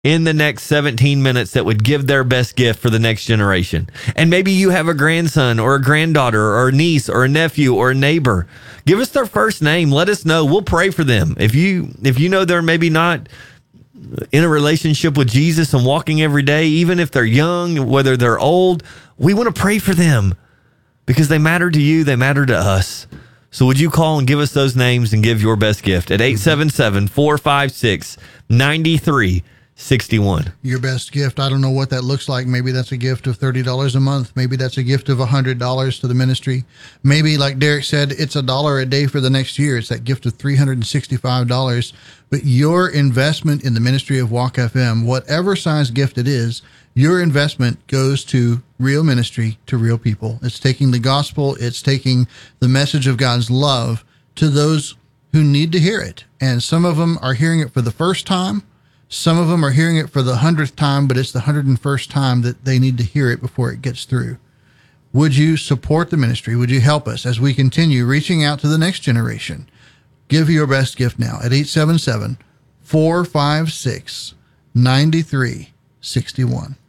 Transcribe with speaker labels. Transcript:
Speaker 1: in the next 17 minutes that would give their best gift for the next generation. And maybe you have a grandson or a granddaughter or a niece or a nephew or a neighbor. Give us their first name. Let us know. We'll pray for them. If you know they're maybe not in a relationship with Jesus and walking every day, even if they're young, whether they're old, we want to pray for them because they matter to you. They matter to us. So would you call and give us those names and give your best gift at 877-456-9361.
Speaker 2: Your best gift. I don't know what that looks like. Maybe that's a gift of $30 a month. Maybe that's a gift of $100 to the ministry. Maybe, like Derek said, it's $1 a day for the next year. It's that gift of $365. But your investment in the ministry of Walk FM, whatever size gift it is, your investment goes to real ministry to real people. It's taking the gospel. It's taking the message of God's love to those who need to hear it. And some of them are hearing it for the first time. Some of them are hearing it for the 100th time, but it's the 101st time that they need to hear it before it gets through. Would you support the ministry? Would you help us as we continue reaching out to the next generation? Give your best gift now at 877-456-9361.